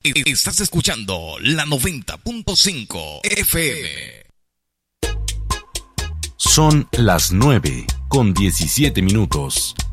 Estás escuchando la 90.5 FM. Son las 9:17.